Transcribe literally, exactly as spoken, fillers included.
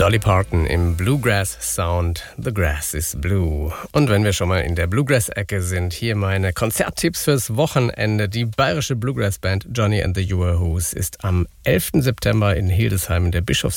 Dolly Parton im Bluegrass Sound, The Grass is Blue. Und wenn wir schon mal in der Bluegrass-Ecke sind, hier meine Konzerttipps fürs Wochenende. Die bayerische Bluegrass-Band Johnny and the Your Who's ist am elften September in Hildesheim in der Bischofs